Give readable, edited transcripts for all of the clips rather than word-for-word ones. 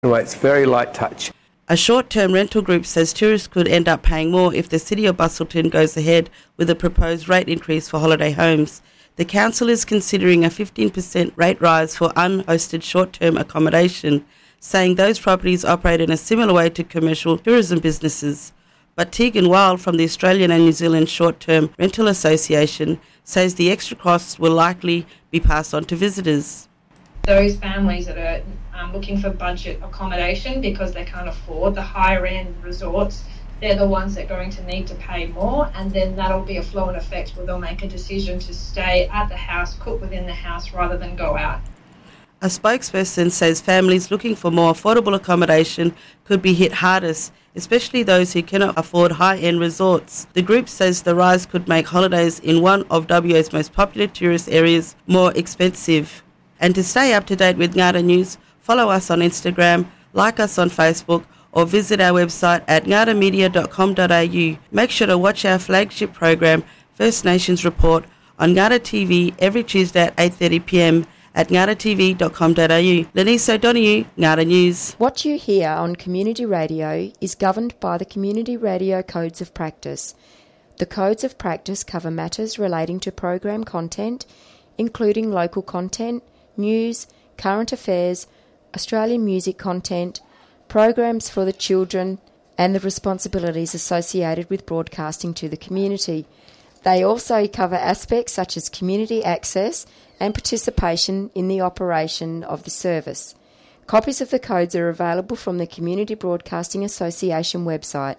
Anyway, it's very light touch. A short-term rental group says tourists could end up paying more if the City of Busselton goes ahead with a proposed rate increase for holiday homes. The council is considering a 15% rate rise for unhosted short-term accommodation, saying those properties operate in a similar way to commercial tourism businesses. But Tegan Wild from the Australian and New Zealand Short-Term Rental Association says the extra costs will likely be passed on to visitors. Those families that are looking for budget accommodation because they can't afford the higher end resorts, they're the ones that are going to need to pay more, and then that'll be a flow-on effect where they'll make a decision to stay at the house, cook within the house rather than go out. A spokesperson says families looking for more affordable accommodation could be hit hardest, especially those who cannot afford high-end resorts. The group says the rise could make holidays in one of WA's most popular tourist areas more expensive. And to stay up to date with Ngada News, follow us on Instagram, like us on Facebook, or visit our website at ngadamedia.com.au. Make sure to watch our flagship program, First Nations Report, on Ngada TV every Tuesday at 8:30pm at ngadatv.com.au. Lenise O'Donoghue, Ngada News. What you hear on community radio is governed by the Community Radio Codes of Practice. The Codes of Practice cover matters relating to program content, including local content, news, current affairs, Australian music content, programs for the children, and the responsibilities associated with broadcasting to the community. They also cover aspects such as community access and participation in the operation of the service. Copies of the codes are available from the Community Broadcasting Association website,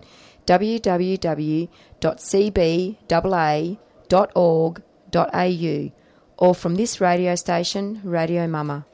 www.cbaa.org.au, or from this radio station, Radio Mama.